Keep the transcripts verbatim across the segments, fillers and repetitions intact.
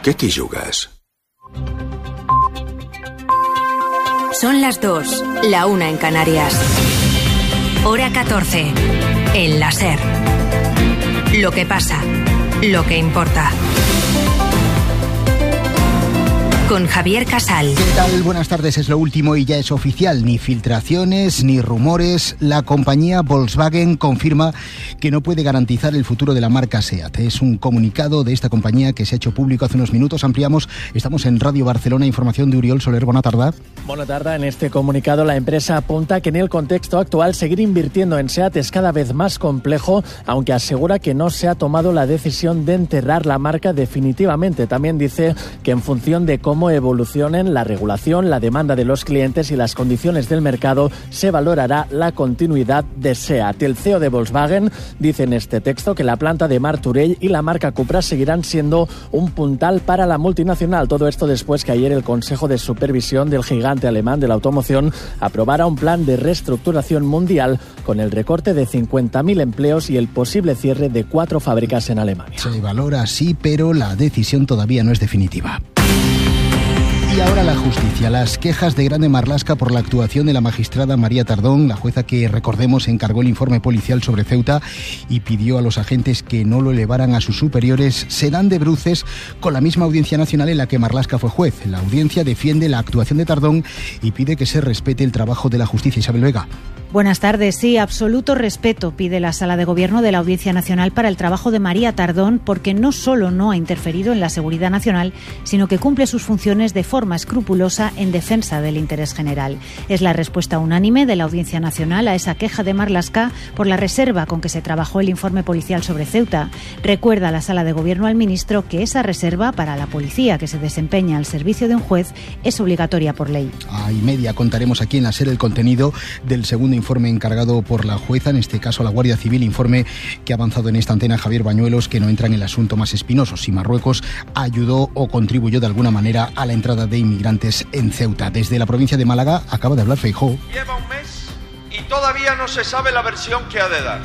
Què t'hi jugues? Son las dos, la una en Canarias. Hora catorce. El la SER. Lo que pasa, lo que importa. Con Javier Casal. ¿Qué tal? Buenas tardes, es lo último y ya es oficial. Ni filtraciones, ni rumores. La compañía Volkswagen confirma que no puede garantizar el futuro de la marca SEAT. Es un comunicado de esta compañía que se ha hecho público hace unos minutos. Ampliamos, estamos en Radio Barcelona, información de Uriol Soler. Buena tarde. Buena tarde. En este comunicado la empresa apunta que en el contexto actual seguir invirtiendo en SEAT es cada vez más complejo, aunque asegura que no se ha tomado la decisión de enterrar la marca definitivamente. También dice que en función de cómo cómo evolucionen la regulación, la demanda de los clientes y las condiciones del mercado, se valorará la continuidad de SEAT. El C E O de Volkswagen dice en este texto que la planta de Martorell y la marca Cupra seguirán siendo un puntal para la multinacional. Todo esto después que ayer el Consejo de Supervisión del gigante alemán de la automoción aprobara un plan de reestructuración mundial con el recorte de cincuenta mil empleos y el posible cierre de cuatro fábricas en Alemania. Se valora así, pero la decisión todavía no es definitiva. Y ahora la justicia. Las quejas de Grande Marlaska por la actuación de la magistrada María Tardón, la jueza que, recordemos, encargó el informe policial sobre Ceuta y pidió a los agentes que no lo elevaran a sus superiores, se dan de bruces con la misma Audiencia Nacional en la que Marlaska fue juez. La audiencia defiende la actuación de Tardón y pide que se respete el trabajo de la justicia. Isabel Vega. Buenas tardes. Sí, absoluto respeto pide la Sala de Gobierno de la Audiencia Nacional para el trabajo de María Tardón, porque no solo no ha interferido en la seguridad nacional, sino que cumple sus funciones de forma escrupulosa en defensa del interés general. Es la respuesta unánime de la Audiencia Nacional a esa queja de Marlaska por la reserva con que se trabajó el informe policial sobre Ceuta. Recuerda la Sala de Gobierno al ministro que esa reserva para la policía que se desempeña al servicio de un juez es obligatoria por ley. A y media contaremos aquí en la SER el contenido del segundo informe encargado por la jueza, en este caso la Guardia Civil, informe que ha avanzado en esta antena Javier Bañuelos, que no entra en el asunto más espinoso, si Marruecos ayudó o contribuyó de alguna manera a la entrada de inmigrantes en Ceuta. Desde la provincia de Málaga acaba de hablar Feijóo. Lleva un mes y todavía no se sabe la versión que ha de dar.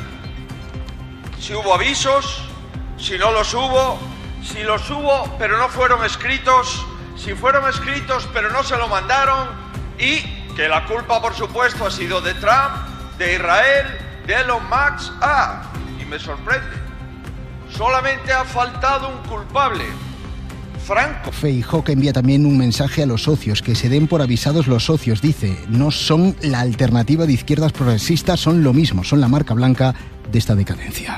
Si hubo avisos, si no los hubo, si los hubo pero no fueron escritos, si fueron escritos pero no se lo mandaron, y que la culpa, por supuesto, ha sido de Trump, de Israel, de Elon Musk. Ah, y me sorprende, solamente ha faltado un culpable: Franco. Feijóo, que envía también un mensaje a los socios, que se den por avisados los socios. Dice, no son la alternativa de izquierdas progresistas, son lo mismo, son la marca blanca de esta decadencia.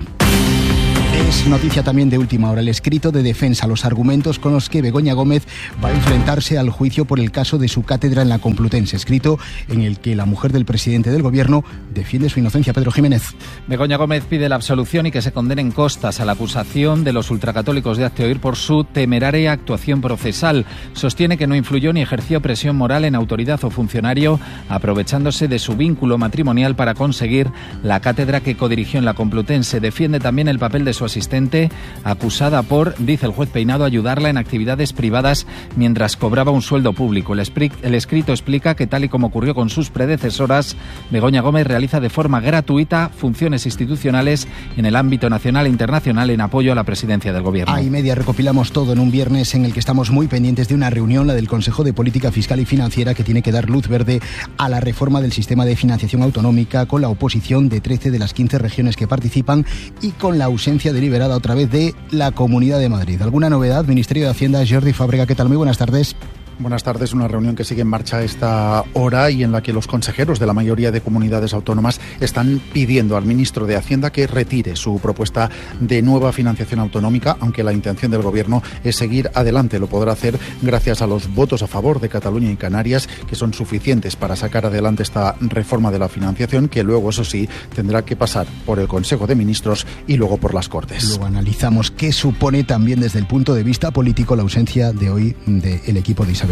Es noticia también de última hora el escrito de defensa, los argumentos con los que Begoña Gómez va a enfrentarse al juicio por el caso de su cátedra en la Complutense, escrito en el que la mujer del presidente del gobierno defiende su inocencia. Pedro Jiménez. Begoña Gómez pide la absolución y que se condenen costas a la acusación de los ultracatólicos de Hazte Oír por su temeraria actuación procesal. Sostiene que no influyó ni ejerció presión moral en autoridad o funcionario, aprovechándose de su vínculo matrimonial para conseguir la cátedra que codirigió en la Complutense. Defiende también el papel de su asistente, acusada por, dice el juez Peinado, ayudarla en actividades privadas mientras cobraba un sueldo público. El, espri- el escrito explica que, tal y como ocurrió con sus predecesoras, Begoña Gómez realiza de forma gratuita funciones institucionales en el ámbito nacional e internacional en apoyo a la presidencia del gobierno. A y media recopilamos todo en un viernes en el que estamos muy pendientes de una reunión, la del Consejo de Política Fiscal y Financiera, que tiene que dar luz verde a la reforma del sistema de financiación autonómica, con la oposición de trece de las quince regiones que participan y con la ausencia deliberada otra vez de la Comunidad de Madrid. ¿Alguna novedad? Ministerio de Hacienda, Jordi Fábrega, ¿qué tal? Muy buenas tardes. Buenas tardes. Una reunión que sigue en marcha a esta hora y en la que los consejeros de la mayoría de comunidades autónomas están pidiendo al ministro de Hacienda que retire su propuesta de nueva financiación autonómica, aunque la intención del gobierno es seguir adelante. Lo podrá hacer gracias a los votos a favor de Cataluña y Canarias, que son suficientes para sacar adelante esta reforma de la financiación, que luego, eso sí, tendrá que pasar por el Consejo de Ministros y luego por las Cortes. Luego analizamos qué supone también desde el punto de vista político la ausencia de hoy del equipo de Isabel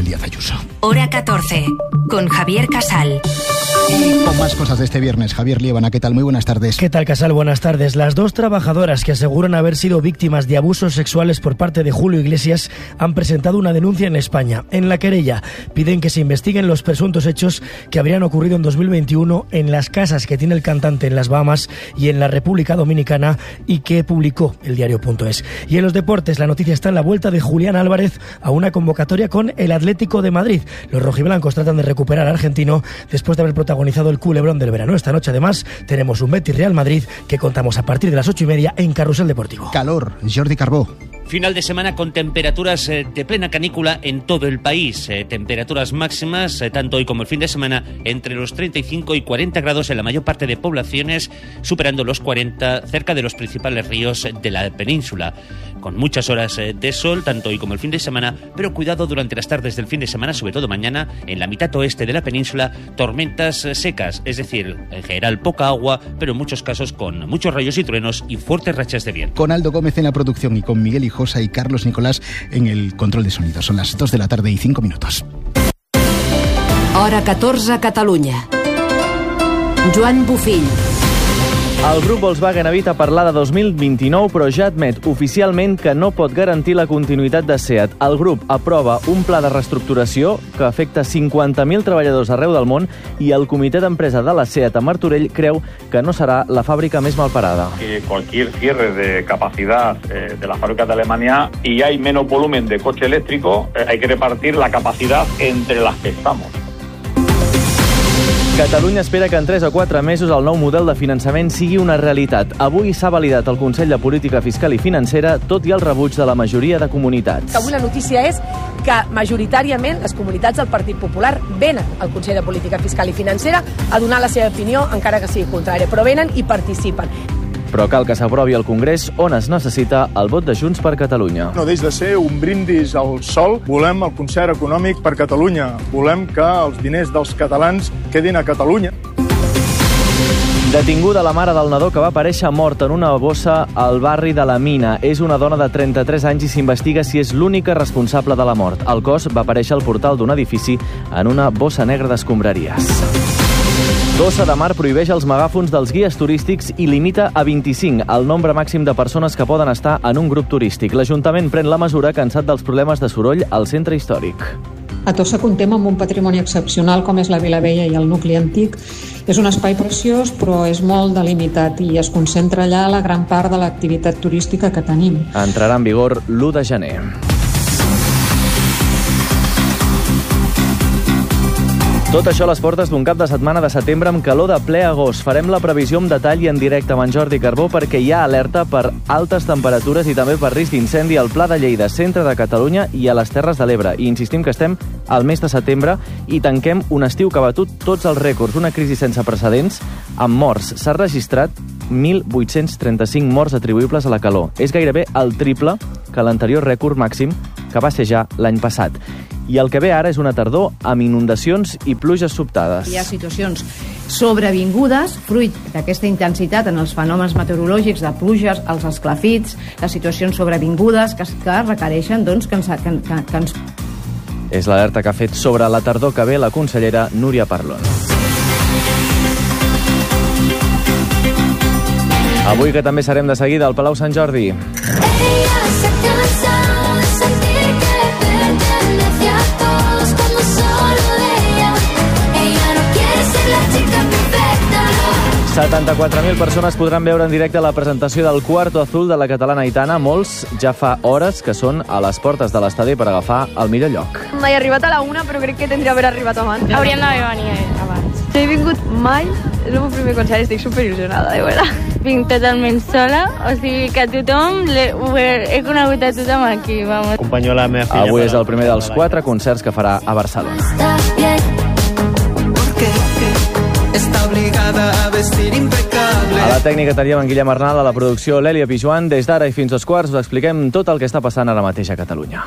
Isabel Díaz Ayuso. Hora catorce, con Javier Casal. Y con más cosas de este viernes, Javier Liébana, ¿qué tal? Muy buenas tardes. ¿Qué tal, Casal? Buenas tardes. Las dos trabajadoras que aseguran haber sido víctimas de abusos sexuales por parte de Julio Iglesias han presentado una denuncia en España. En la querella piden que se investiguen los presuntos hechos que habrían ocurrido en dos mil veintiuno en las casas que tiene el cantante en las Bahamas y en la República Dominicana y que publicó el diario punto es. Y en los deportes, la noticia está en la vuelta de Julián Álvarez a una convocatoria con el Atlético de Madrid. Los rojiblancos tratan de recuperar al argentino después de haber protagonizado el culebrón del verano. Esta noche, además, tenemos un Betis Real Madrid que contamos a partir de las ocho y media en Carrusel Deportivo. Calor, Jordi Carbó. Final de semana con temperaturas eh, de plena canícula en todo el país. Eh, temperaturas máximas, eh, tanto hoy como el fin de semana, entre los treinta y cinco y cuarenta grados en la mayor parte de poblaciones, superando los cuarenta cerca de los principales ríos de la península. Con muchas horas eh, de sol, tanto hoy como el fin de semana, pero cuidado durante las tardes del fin de semana, sobre todo mañana, en la mitad oeste de la península, tormentas eh, secas, es decir, en general poca agua, pero en muchos casos con muchos rayos y truenos y fuertes rachas de viento. Con Aldo Gómez en la producción y con Miguel Hijosa y Carlos Nicolás en el control de sonido. Son las dos de la tarde y cinco minutos. Hora catorze, Catalunya. Joan Bufill. El grup Volkswagen evita parlar de dos mil vint-i-nou, però ja admet oficialment que no pot garantir la continuïtat de SEAT. El grup aprova un pla de reestructuració que afecta cinquanta mil treballadors arreu del món i el comitè d'empresa de la SEAT a Martorell creu que no serà la fàbrica més malparada. Que cualquier cierre de capacidad eh, de las fábricas de Alemania y hay menos volumen de coche eléctrico, eh, hay que repartir la capacidad entre las que estamos. Catalunya espera que en tres o quatre mesos el nou model de finançament sigui una realitat. Avui s'ha validat el Consell de Política Fiscal i Financera, tot i el rebuig de la majoria de comunitats. Avui la notícia és que majoritàriament les comunitats del Partit Popular venen al Consell de Política Fiscal i Financera a donar la seva opinió, encara que sigui contrària, però venen i participen. Però cal que s'aprovi al Congrés, on es necessita el vot de Junts per Catalunya. No deix de ser un brindis al sol. Volem el concert econòmic per Catalunya. Volem que els diners dels catalans quedin a Catalunya. Detinguda la mare del nadó que va aparèixer mort en una bossa al barri de la Mina. És una dona de trenta-tres anys i s'investiga si és l'única responsable de la mort. El cos va aparèixer al portal d'un edifici en una bossa negra d'escombraries. Tossa de Mar prohibeix els megàfons dels guies turístics i limita a vint-i-cinc el nombre màxim de persones que poden estar en un grup turístic. L'Ajuntament pren la mesura cansat dels problemes de soroll al centre històric. A Tossa comptem amb un patrimoni excepcional com és la Vila Vella i el nucli antic. És un espai preciós, però és molt delimitat i es concentra allà la gran part de l'activitat turística que tenim. Entrarà en vigor l'u de gener. Tot això a les portes d'un cap de setmana de setembre amb calor de ple agost. Farem la previsió amb detall i en directe amb en Jordi Carbó perquè hi ha alerta per altes temperatures i també per risc d'incendi al Pla de Lleida, centre de Catalunya i a les Terres de l'Ebre. I insistim que estem al mes de setembre i tanquem un estiu que ha batut tots els rècords, una crisi sense precedents amb morts. S'ha registrat mil vuit-cents trenta-cinc morts atribuïbles a la calor. És gairebé el triple que l'anterior rècord màxim que va ser ja l'any passat. I el que ve ara és una tardor amb inundacions i pluges sobtades. Hi ha situacions sobrevingudes, fruit d'aquesta intensitat en els fenòmens meteorològics de pluges, els esclafits, les situacions sobrevingudes que, que requereixen doncs, que, ens, que, que, que ens... És l'alerta que ha fet sobre la tardor que ve la consellera Núria Parlon. Avui que també serem de seguida al Palau Sant Jordi. Ella se cansa de sentir que pertenece a todos cuando solo ella. Ella no quiere ser la chica perfecta. setanta-quatre mil persones podran veure en directe la presentació del Cuarto Azul de la catalana Aitana. Molts ja fa hores que són a les portes de l'estadi per agafar el millor lloc. Mai he arribat a la una, però crec que tindria d'haver arribat abans. Hauríem d'haver venit abans. No he vingut mai, és el meu primer concert, estic superil·lusionada, de veritat. Vinc totalment sola, o sigui que tothom, he, he conegut a tothom aquí, vamos. Acompanyo la meva filla. Avui és el primer dels quatre concerts que farà a Barcelona. A la tècnica teníem en Guillem Arnal, a la producció l'Èlia Pijuan. Des d'ara i fins als quarts us expliquem tot el que està passant ara mateix a Catalunya.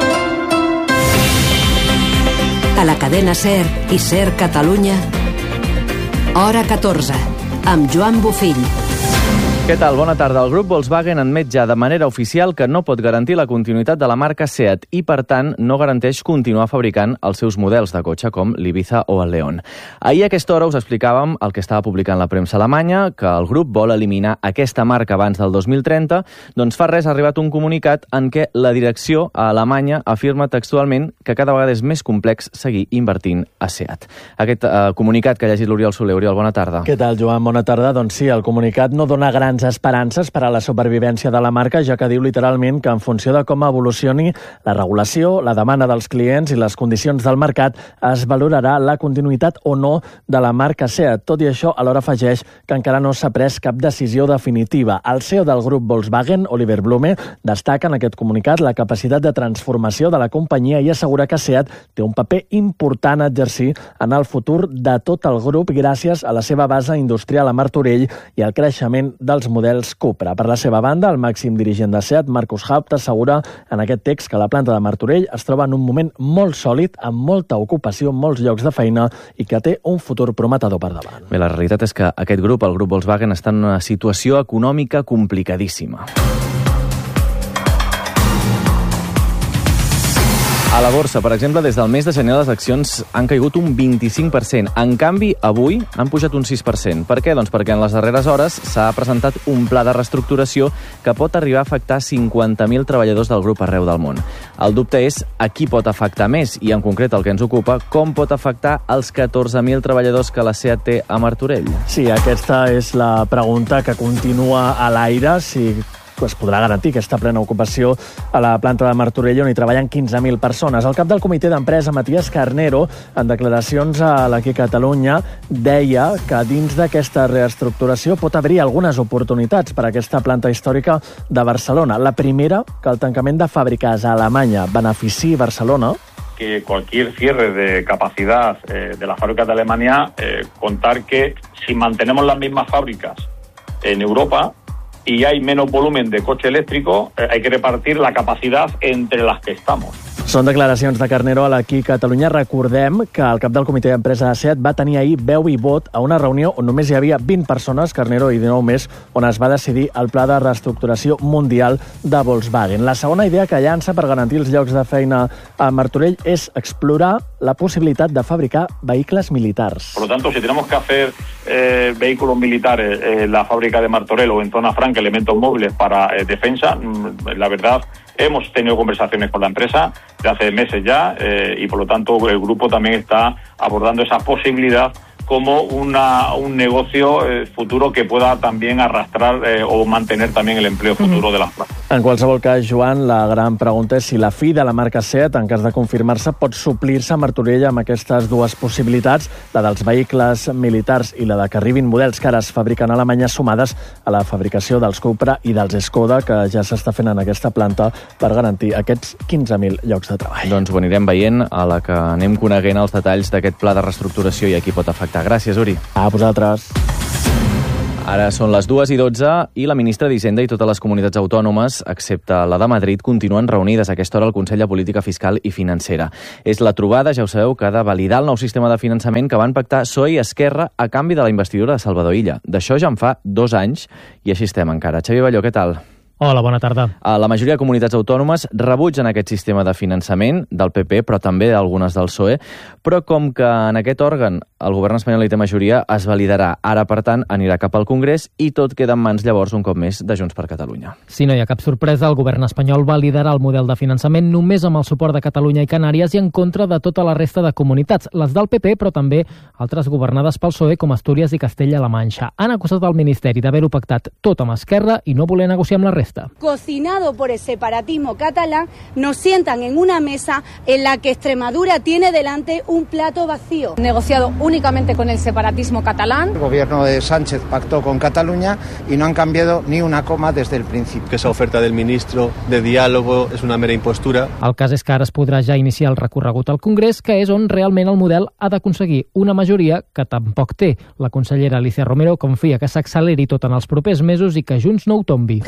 A la cadena SER i SER Catalunya, Hora catorze, amb Joan Bufill. Què tal? Bona tarda. El grup Volkswagen admet ja de manera oficial que no pot garantir la continuïtat de la marca SEAT i, per tant, no garanteix continuar fabricant els seus models de cotxe com l'Ibiza o el León. Ahir a aquesta hora us explicàvem el que estava publicant la premsa alemanya, que el grup vol eliminar aquesta marca abans del dos mil trenta, doncs fa res ha arribat un comunicat en què la direcció a Alemanya afirma textualment que cada vegada és més complex seguir invertint a SEAT. Aquest eh, comunicat que ha llegit l'Oriol Soler. Oriol, bona tarda. Què tal, Joan? Bona tarda. Doncs sí, el comunicat no dona grans esperances per a la supervivència de la marca, ja que diu literalment que en funció de com evolucioni la regulació, la demanda dels clients i les condicions del mercat, es valorarà la continuïtat o no de la marca SEAT. Tot i això, alhora afegeix que encara no s'ha pres cap decisió definitiva. El C E O del grup Volkswagen, Oliver Blume, destaca en aquest comunicat la capacitat de transformació de la companyia i assegura que SEAT té un paper important a exercir en el futur de tot el grup gràcies a la seva base industrial a Martorell i al creixement dels models Cupra. Per la seva banda, el màxim dirigent de SEAT, Markus Haupt, assegura en aquest text que la planta de Martorell es troba en un moment molt sòlid, amb molta ocupació, molts llocs de feina i que té un futur prometedor per davant. Bé, la realitat és que aquest grup, el grup Volkswagen, està en una situació econòmica complicadíssima. A la borsa, per exemple, des del mes de gener les accions han caigut un vint-i-cinc per cent. En canvi, avui han pujat un sis per cent. Per què? Doncs perquè en les darreres hores s'ha presentat un pla de reestructuració que pot arribar a afectar cinquanta mil treballadors del grup arreu del món. El dubte és a qui pot afectar més i, en concret, el que ens ocupa, com pot afectar els catorze mil treballadors que la SEAT té a Martorell. Sí, aquesta és la pregunta que continua a l'aire, si es podrà garantir aquesta plena ocupació a la planta de Martorell, on hi treballen quinze mil persones. El cap del comitè d'empresa, Matías Carnero, en declaracions a l'Aquí Catalunya, deia que dins d'aquesta reestructuració pot haver-hi algunes oportunitats per a aquesta planta històrica de Barcelona. La primera, que el tancament de fàbriques a Alemanya beneficiï Barcelona. Que cualquier cierre de capacidad eh, de las fábricas de Alemania, eh, contar que si mantenemos las mismas fábricas en Europa, y hay menos volumen de coche eléctrico, eh, hay que repartir la capacidad entre las que estamos. Són declaracions de Carnero a l'Aquí Catalunya. Recordem que el cap del comitè d'empresa de SEAT va tenir ahir veu i vot a una reunió on només hi havia vint persones, Carnero i dinou més, on es va decidir el pla de reestructuració mundial de Volkswagen. La segona idea que llança per garantir els llocs de feina a Martorell és explorar la possibilitat de fabricar vehicles militars. Por lo tanto, si tenemos que hacer eh, vehículos militares en eh, la fábrica de Martorell o en Zona Franca, elementos móviles para eh, defensa, la verdad, hemos tenido conversaciones con la empresa de hace meses ya eh, y por lo tanto el grupo también está abordando esa posibilidad como una, un negocio eh, futuro que pueda también arrastrar eh, o mantener también el empleo futuro de las plazas. En qualsevol cas, Joan, la gran pregunta és si la fi de la marca SEAT, en cas de confirmar-se, pot suplir-se a Martorell amb aquestes dues possibilitats, la dels vehicles militars i la de que arribin models que ara es fabriquen a Alemanya sumades a la fabricació dels Cupra i dels Skoda, que ja s'està fent en aquesta planta per garantir aquests quinze mil llocs de treball. Doncs ho anirem veient a la que anem coneguent els detalls d'aquest pla de reestructuració i a qui pot afectar. Gràcies, Uri. A vosaltres. Ara són les dues i dotze i la ministra d'Hisenda i totes les comunitats autònomes, excepte la de Madrid, continuen reunides a aquesta hora al Consell de Política Fiscal i Financera. És la trobada, ja ho sabeu, que ha de validar el nou sistema de finançament que van pactar P S O E i Esquerra a canvi de la investidura de Salvador Illa. D'això ja en fa dos anys i així estem encara. Xavier Balló, què tal? Hola, bona tarda. La majoria de comunitats autònomes rebutgen aquest sistema de finançament del P P, però també d'algunes del P S O E, però com que en aquest òrgan el govern espanyol hi té majoria, es validarà. Ara, per tant, anirà cap al Congrés i tot queda en mans llavors un cop més de Junts per Catalunya. Si no hi ha cap sorpresa, el govern espanyol validarà el model de finançament només amb el suport de Catalunya i Canàries i en contra de tota la resta de comunitats, les del P P, però també altres governades pel P S O E com Astúries i Castella-La Manxa. Han acusat el Ministeri d'haver-ho pactat tot amb Esquerra i no voler negociar amb la resta. Cocinado por el separatismo catalán, nos sientan en una mesa en la que Extremadura tiene delante un plato vacío. Negociado únicamente con el separatismo catalán. El gobierno de Sánchez pactó con Cataluña y no han cambiado ni una coma desde el principio. Que esa oferta del ministro de diálogo és una mera impostura. El cas és que ara es podrà ja iniciar el recorregut al Congrés, que és on realment el model ha d'aconseguir una majoria que tampoc té. La consellera Alicia Romero confia que s'acceleri tot en els propers mesos i que Junts no ho tombi. Que en aquests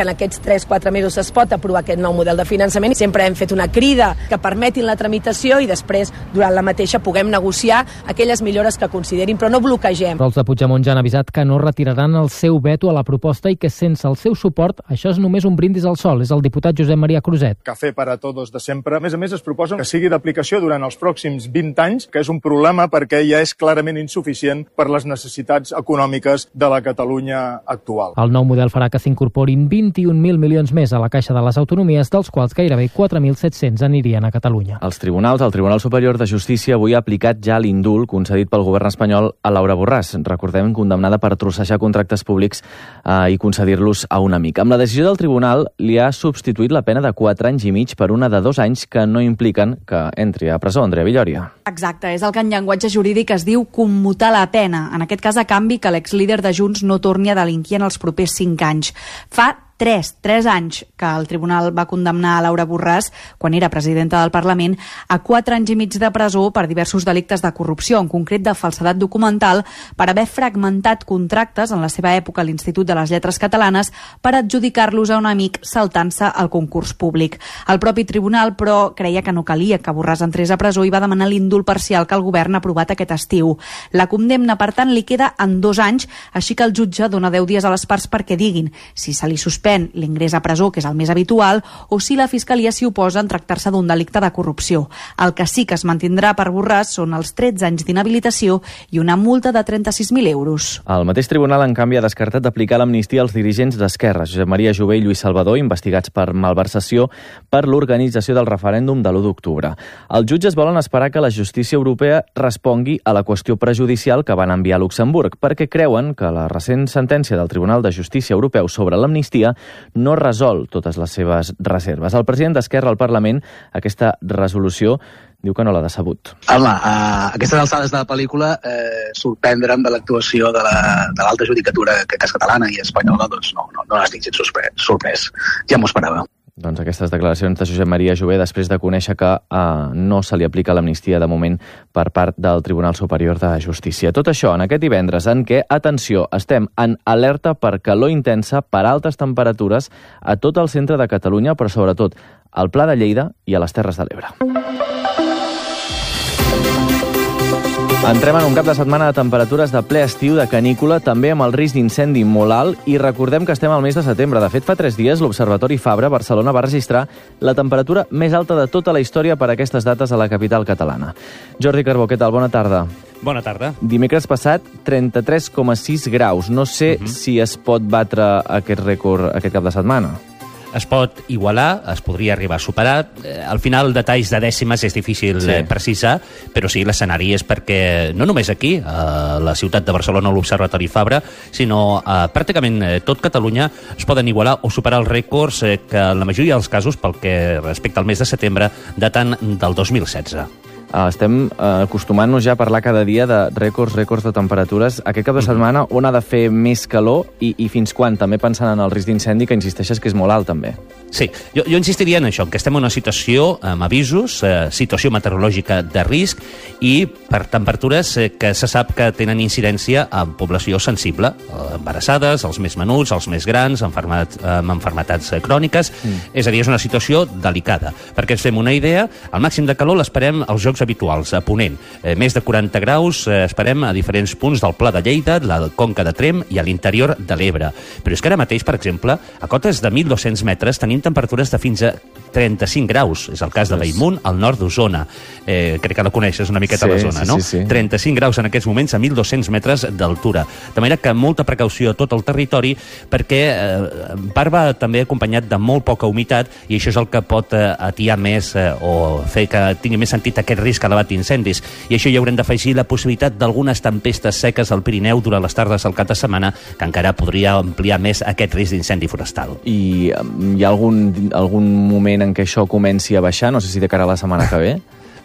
tres quatre mesos es pot aprovar aquest nou model de finançament. Sempre hem fet una crida que permetin la tramitació i després, durant la mateixa, puguem negociar aquelles millores que considerin, però no bloquegem. Però els de Puigdemont ja han avisat que no retiraran el seu veto a la proposta i que sense el seu suport això és només un brindis al sol. És el diputat Josep Maria Cruzet. Café para todos de sempre. A més a més, es proposa que sigui d'aplicació durant els pròxims vint anys, que és un problema perquè ja és clarament insuficient per les necessitats econòmiques de la Catalunya actual. El nou model farà que s'incorporin vint-i-un mil milions més a la caixa de les autonomies, dels quals gairebé quatre mil set-cents anirien a Catalunya. Els tribunals, el Tribunal Superior de Justícia avui ha aplicat ja l'indult concedit pel govern espanyol a Laura Borràs, recordem, condemnada per trossejar contractes públics eh, i concedir-los a un amic. Amb la decisió del tribunal li ha substituït la pena de quatre anys i mig per una de dos anys que no impliquen que entri a presó. Andrea Villoria. Exacte, és el que en llenguatge jurídic es diu commutar la pena. En aquest cas, a canvi, que l'exlíder de Junts no torni a delinquir en els propers cinc anys. Fa Tres, tres anys que el tribunal va condemnar a Laura Borràs, quan era presidenta del Parlament, a quatre anys i mig de presó per diversos delictes de corrupció, en concret de falsedat documental, per haver fragmentat contractes en la seva època a l'Institut de les Lletres Catalanes per adjudicar-los a un amic saltant-se al concurs públic. El propi tribunal, però, creia que no calia que Borràs entrés a presó i va demanar l'indult parcial que el govern ha aprovat aquest estiu. La condemna, per tant, li queda en dos anys, així que el jutge dona deu dies a les parts perquè diguin si se li suspèn l'ingrés a presó, que és el més habitual, o si la Fiscalia s'hi oposa en tractar-se d'un delicte de corrupció. El que sí que es mantindrà per Borràs són els tretze anys d'inhabilitació i una multa de trenta-sis mil euros. El mateix tribunal, en canvi, ha descartat d'aplicar l'amnistia als dirigents d'Esquerra, Josep Maria Jové i Lluís Salvador, investigats per malversació per l'organització del referèndum de l'u d'octubre. Els jutges volen esperar que la justícia europea respongui a la qüestió prejudicial que van enviar a Luxemburg, perquè creuen que la recent sentència del Tribunal de Justícia Europeu sobre l'amnistia no resol totes les seves reserves. El president d'Esquerra al Parlament, aquesta resolució, diu que no l'ha decebut. Home, a aquestes alçades de la pel·lícula, eh, sorprendre'm de l'actuació de l'alta la, judicatura que és catalana i espanyola, doncs no, no, no n'estic gens sorprès. Ja m'ho esperava. Doncs aquestes declaracions de Josep Maria Jové després de conèixer que eh, no se li aplica l'amnistia de moment per part del Tribunal Superior de Justícia. Tot això en aquest divendres en què, atenció, estem en alerta per calor intensa, per altes temperatures a tot el centre de Catalunya, però sobretot al Pla de Lleida i a les Terres de l'Ebre. Entrem en un cap de setmana de temperatures de ple estiu, de canícula, també amb el risc d'incendi molt alt, i recordem que estem al mes de setembre. De fet, fa tres dies l'Observatori Fabra Barcelona va registrar la temperatura més alta de tota la història per a aquestes dates a la capital catalana. Jordi Carbó, què tal? Bona tarda. Bona tarda. Dimecres passat, trenta-tres coma sis graus. No sé uh-huh. si es pot batre aquest rècord aquest cap de setmana. Es pot igualar, es podria arribar a superar. Eh, al final, detalls de dècimes és difícil sí. eh, precisar, però sí, l'escenari és perquè, no només aquí, a la ciutat de Barcelona, l'Observatori Fabra, sinó a pràcticament tot Catalunya es poden igualar o superar els rècords eh, que en la majoria dels casos, pel que respecta al mes de setembre, daten del dos mil setze. Uh, estem uh, acostumant-nos ja a parlar cada dia de rècords, rècords de temperatures. Aquest cap de setmana on ha de fer més calor i, i fins quan? També pensant en el risc d'incendi, que insisteixes que és molt alt, també. Sí, jo, jo insistiria en això, que estem en una situació amb avisos, eh, situació meteorològica de risc i per temperatures eh, que se sap que tenen incidència en població sensible, eh, embarassades, els més menuts, els més grans, enfermat, eh, amb enfermetats eh, cròniques. Mm. És a dir, és una situació delicada. Perquè ens fem una idea, el màxim de calor l'esperem als jocs habituals, a Ponent. Eh, més de quaranta graus eh, esperem a diferents punts del Pla de Lleida, la Conca de Tremp i a l'interior de l'Ebre. Però és que ara mateix, per exemple, a cotes de mil dos-cents metres tenim temperatures de fins a trenta-cinc graus. És el cas de Bellmunt, al nord d'Osona. Eh, crec que la coneixes una miqueta, sí, la zona, sí, no? Sí, sí. trenta-cinc graus en aquests moments a mil dos-cents metres d'altura. De manera que molta precaució a tot el territori, perquè eh, en part va també acompanyat de molt poca humitat, i això és el que pot eh, atiar més eh, o fer que tingui més sentit aquest risc elevat d'incendis. I això hi haurem d'afegir la possibilitat d'algunes tempestes seques al Pirineu durant les tardes del cap de setmana, que encara podria ampliar més aquest risc d'incendi forestal. I hi ha algun, algun moment en què això comenci a baixar? No sé si de cara a la setmana que ve?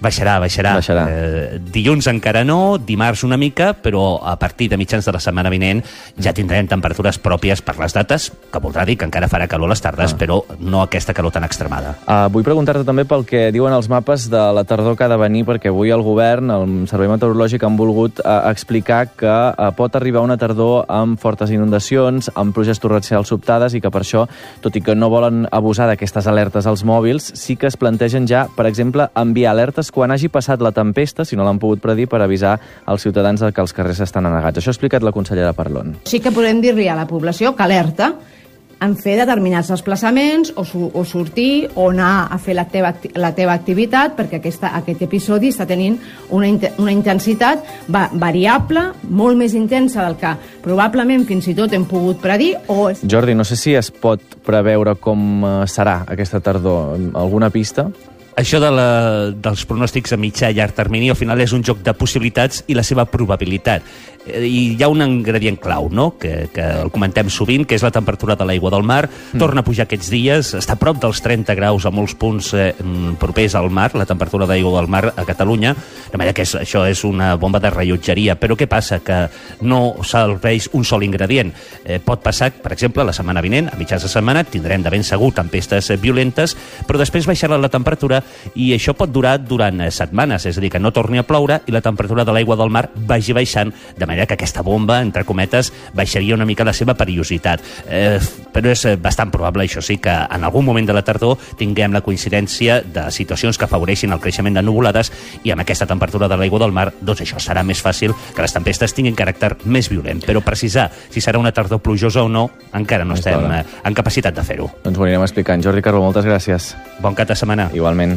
Baixarà, baixarà. baixarà. Eh, dilluns encara no, dimarts una mica, però a partir de mitjans de la setmana vinent ja tindrem temperatures pròpies per les dates, que voldrà dir que encara farà calor a les tardes, ah. però no aquesta calor tan extremada. Uh, vull preguntar-te també pel que diuen els mapes de la tardor que ha de venir, perquè avui el govern, el Servei Meteorològic, han volgut uh, explicar que uh, pot arribar una tardor amb fortes inundacions, amb pluges torrencials sobtades, i que per això, tot i que no volen abusar d'aquestes alertes als mòbils, sí que es plantegen ja, per exemple, enviar alertes quan hagi passat la tempesta, si no l'han pogut predir, per avisar als ciutadans que els carrers estan anegats. Això ha explicat la consellera Parlon. Sí que podem dir-li a la població que alerta en fer determinats desplaçaments o, su o sortir o anar a fer la teva, la teva activitat, perquè aquesta, aquest episodi està tenint una, una intensitat va variable, molt més intensa del que probablement fins i tot hem pogut predir. O... Jordi, no sé si es pot preveure com serà aquesta tardor. Alguna pista? Això de la, dels pronòstics a mitjà i llarg termini al final és un joc de possibilitats i la seva probabilitat. I hi ha un ingredient clau, no?, que, que el comentem sovint, que és la temperatura de l'aigua del mar. Mm. Torna a pujar aquests dies, està a prop dels trenta graus a molts punts eh, propers al mar, la temperatura d'aigua del mar a Catalunya, de manera que és, això és una bomba de rellotgeria. Però què passa? Que no serveix un sol ingredient. Eh, pot passar, per exemple, la setmana vinent, a mitjans de setmana, tindrem de ben segur tempestes violentes, però després baixarà la temperatura i això pot durar durant setmanes, és a dir, que no torni a ploure i la temperatura de l'aigua del mar vagi baixant, de manera que aquesta bomba, entre cometes, baixaria una mica la seva perillositat. Eh, però és bastant probable, això sí, que en algun moment de la tardor tinguem la coincidència de situacions que afavoreixin el creixement de nuvolades, i amb aquesta temperatura de l'aigua del mar, doncs això serà més fàcil que les tempestes tinguin caràcter més violent. Però precisar si serà una tardor plujosa o no, encara no estem eh, en capacitat de fer-ho. Doncs ho anirem explicant. Jordi Carbó, moltes gràcies. Bon cap de setmana. Igualment.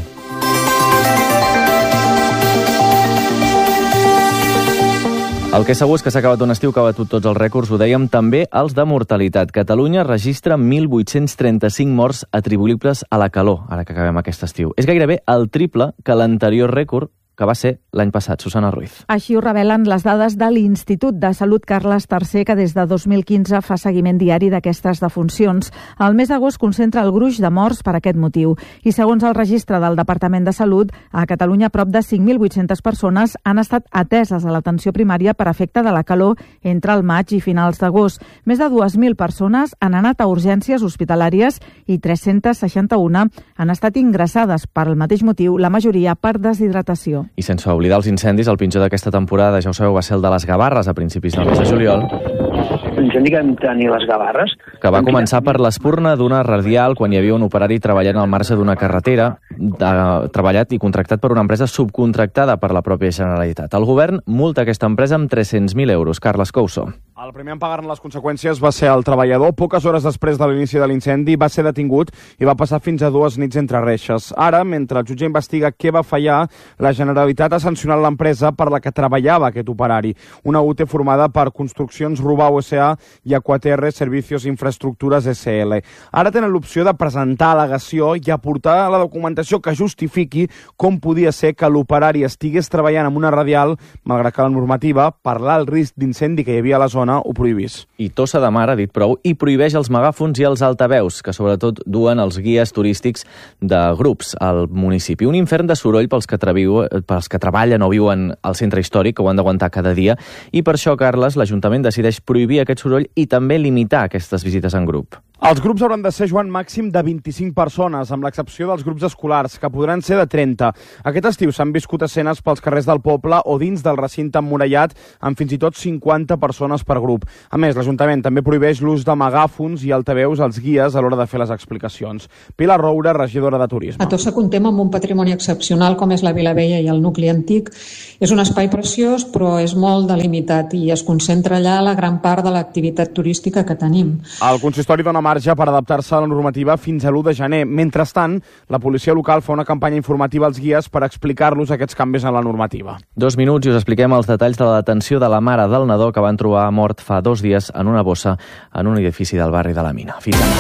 El que segur és que s'ha acabat un estiu que ha batut tots els rècords, ho dèiem també els de mortalitat. Catalunya registra mil vuit-cents trenta-cinc morts atribuïbles a la calor, ara que acabem aquest estiu. És gairebé el triple que l'anterior rècord, que va ser l'any passat. Susana Ruiz. Així ho revelen les dades de l'Institut de Salut Carles tercer, que des de dos mil quinze fa seguiment diari d'aquestes defuncions. El mes d'agost concentra el gruix de morts per aquest motiu. I segons el registre del Departament de Salut, a Catalunya prop de cinc mil vuit-centes persones han estat ateses a l'atenció primària per efecte de la calor entre el maig i finals d'agost. Més de dues mil persones han anat a urgències hospitalàries i tres-centes seixanta-una han estat ingressades per al mateix motiu, la majoria per deshidratació. I sense oblidar els incendis, el pitjor d'aquesta temporada, ja ho sabeu, va ser el de les Gavarres a principis del mes de juliol. L'incendi que vam tenir les Gavarres. Que va començar per l'espurna d'una radial quan hi havia un operari treballant al marge d'una carretera, de, treballat i contractat per una empresa subcontractada per la pròpia Generalitat. El govern multa aquesta empresa amb tres-cents mil euros. Carles Couso. El primer en pagar-ne les conseqüències va ser el treballador. Poques hores després de l'inici de l'incendi va ser detingut i va passar fins a dues nits entre reixes. Ara, mentre el jutge investiga què va fallar, la Generalitat ha sancionat l'empresa per la que treballava aquest operari. Una U T formada per Construccions Rubau S A i Aquaterre Servicios Infraestructures S L. Ara tenen l'opció de presentar al·legació i aportar la documentació que justifiqui com podia ser que l'operari estigués treballant amb una radial, malgrat que la normativa, per l'alt risc d'incendi que hi havia a la zona, ho prohibís. I Tossa de Mar ha dit prou i prohibeix els megàfons i els altaveus, que sobretot duen els guies turístics de grups al municipi. Un infern de soroll pels que, treviu, pels que treballen o viuen al centre històric, que ho han d'aguantar cada dia, i per això, Carles, l'Ajuntament decideix prohibir aquest soroll i també limitar aquestes visites en grup. Els grups hauran de ser, Joan, màxim de vint-i-cinc persones, amb l'excepció dels grups escolars, que podran ser de trenta. Aquest estiu s'han viscut escenes pels carrers del poble o dins del recinte emmurallat, amb fins i tot cinquanta persones per grup. A més, l'Ajuntament també prohibeix l'ús de megàfons i altaveus als guies a l'hora de fer les explicacions. Pilar Roura, regidora de Turisme. A Tossa comptem amb un patrimoni excepcional com és la Vila Vella i el nucli antic. És un espai preciós, però és molt delimitat i es concentra allà la gran part de l'activitat turística que tenim. El consistori dona marge per adaptar-se a la normativa fins a l'u de gener. Mentrestant, la policia local fa una campanya informativa als guies per explicar-los aquests canvis en la normativa. Dos minuts i us expliquem els detalls de la detenció de la mare del nadó que van trobar mort fa dos dies en una bossa en un edifici del barri de la Mina. Fins ara.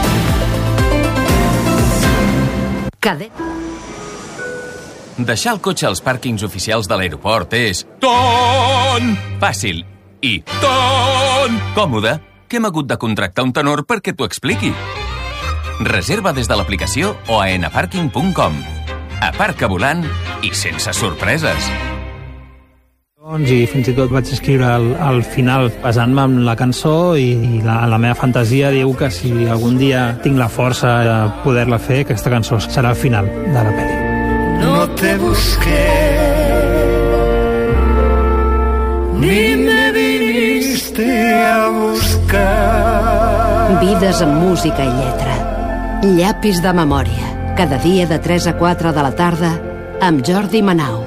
Cadena. Deixar el cotxe als pàrquings oficials de l'aeroport és ton fàcil i ton còmode, que hem hagut de contractar un tenor perquè t'ho expliqui. Reserva des de l'aplicació o a enaparking punt com. Aparca volant i sense sorpreses. I fins i tot vaig escriure al, al final basant-me en la cançó i, i la, la meva fantasia diu que si algun dia tinc la força de poder-la fer, aquesta cançó serà el final de la pel·li. No te busqué, ni me viniste a buscar. Vides amb música i lletra. Llapis de memòria. Cada dia de tres a quatre de la tarda amb Jordi Manau.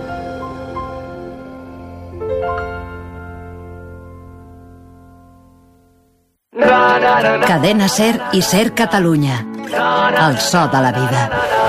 Cadena SER i SER Catalunya. El so de la vida.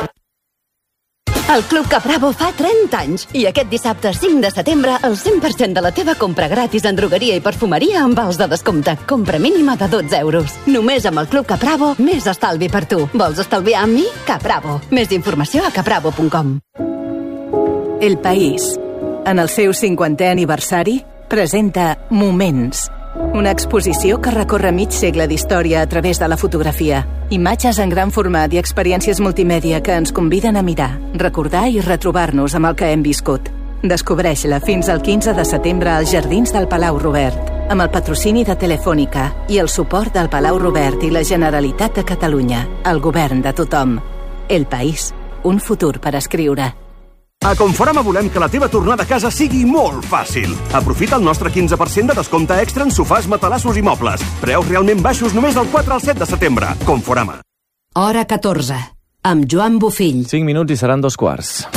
El Club Capravo fa trenta anys i aquest dissabte cinc de setembre el cent per cent de la teva compra gratis en drogueria i perfumeria amb vals de descompte. Compra mínima de dotze euros. Només amb el Club Capravo, més estalvi per tu. Vols estalviar amb mi? Capravo. Més informació a capravo punt com. El País, en el seu cinquantè aniversari, presenta Moments, una exposició que recorre mig segle d'història a través de la fotografia. Imatges en gran format i experiències multimèdia que ens conviden a mirar, recordar i retrobar-nos amb el que hem viscut. Descobreix-la fins al quinze de setembre als Jardins del Palau Robert, amb el patrocini de Telefònica i el suport del Palau Robert i la Generalitat de Catalunya, el govern de tothom. El País, un futur per escriure. A Conforama volem que la teva tornada a casa sigui molt fàcil. Aprofita el nostre quinze per cent de descompte extra en sofàs, matalassos i mobles. Preus realment baixos només del quatre al set de setembre. Conforama. Hora catorze, amb Joan Bufill. cinc minuts i seran dos quarts.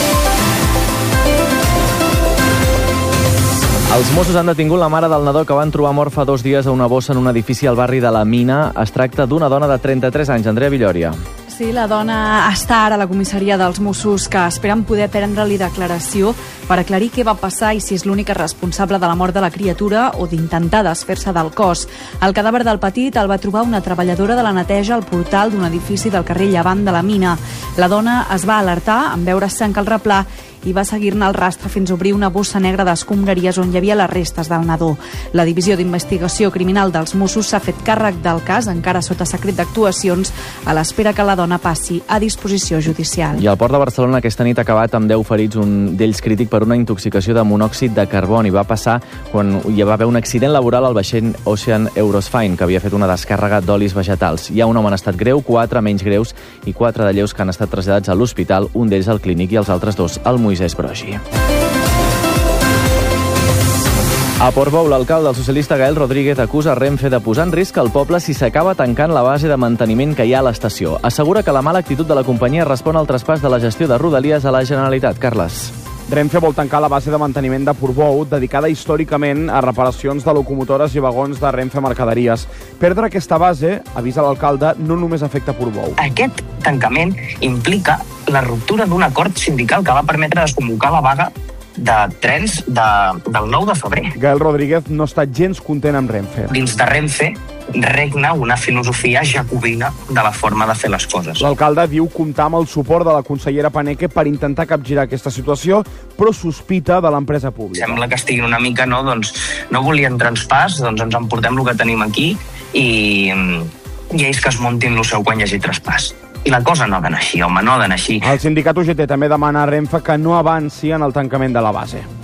Els Mossos han detingut la mare del nadó que van trobar mort fa dos dies a una bossa en un edifici al barri de la Mina. Es tracta d'una dona de trenta-tres anys, Andrea Villòria. Sí, la dona està ara a la comissaria dels Mossos que esperen poder prendre-li declaració per aclarir què va passar i si és l'única responsable de la mort de la criatura o d'intentar desfer-se del cos. El cadàver del petit el va trobar una treballadora de la neteja al portal d'un edifici del carrer Llevant de la Mina. La dona es va alertar en veure-se en cal replà i va seguir-ne el rastre fins a obrir una bossa negra d'escombraries on hi havia les restes del nadó. La Divisió d'Investigació Criminal dels Mossos s'ha fet càrrec del cas, encara sota secret d'actuacions, a l'espera que la dona passi a disposició judicial. I el port de Barcelona aquesta nit ha acabat amb deu ferits, un d'ells crític per una intoxicació de monòxid de carboni. Va passar quan hi va haver un accident laboral al vaixell Ocean Eurosfine, que havia fet una descàrrega d'olis vegetals. Hi ha un home en estat greu, quatre menys greus i quatre de lleus que han estat traslladats a l'hospital, un d'ells al clínic i els altres dos al Moisès Broggi. A Portbou, l'alcalde, el socialista Gael Rodríguez, acusa Renfe de posar en risc el poble si s'acaba tancant la base de manteniment que hi ha a l'estació. Assegura que la mala actitud de la companyia respon al traspàs de la gestió de Rodalies a la Generalitat. Carles. Renfe vol tancar la base de manteniment de Portbou, dedicada històricament a reparacions de locomotores i vagons de Renfe Mercaderies. Perdre aquesta base, avisa l'alcalde, no només afecta Portbou. Aquest tancament implica la ruptura d'un acord sindical que va permetre desconvocar la vaga de trens de, del nou de febrer. Gael Rodríguez no està gens content amb Renfe. Dins de Renfe regna una filosofia jacobina de la forma de fer les coses. L'alcalde diu comptar amb el suport de la consellera Paneque per intentar capgirar aquesta situació, però sospita de l'empresa pública. Sembla que estiguin una mica, no, doncs, no volien traspàs, doncs ens emportem el que tenim aquí i, i ells que es muntin el seu quan hi hagi traspàs. I la cosa no ha d'anar així, home, no ha d'anar així. El sindicat U G T també demana a Renfe que no avanci en el tancament de la base.